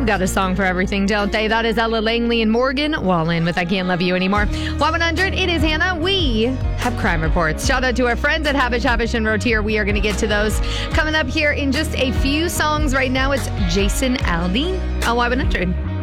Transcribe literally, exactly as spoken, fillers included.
got a song for everything, don't they? That is Ella Langley and Morgan Wallen with I Can't Love You Anymore. Y one hundred, it is Hannah. We have crime reports. Shout out to our friends at Havish, Havish, and Rotier. We are going to get to those coming up here in just a few songs. Right now, it's Jason Aldean on Y one hundred.